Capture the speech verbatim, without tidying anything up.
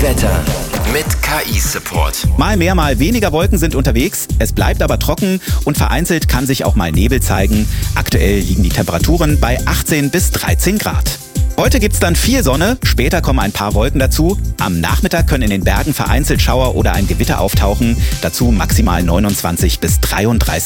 Wetter mit K I-Support. Mal mehr, mal weniger Wolken sind unterwegs. Es bleibt aber trocken und vereinzelt kann sich auch mal Nebel zeigen. Aktuell liegen die Temperaturen bei achtzehn bis dreizehn Grad. Heute gibt's dann viel Sonne, später kommen ein paar Wolken dazu. Am Nachmittag können in den Bergen vereinzelt Schauer oder ein Gewitter auftauchen. Dazu maximal neunundzwanzig bis dreiunddreißig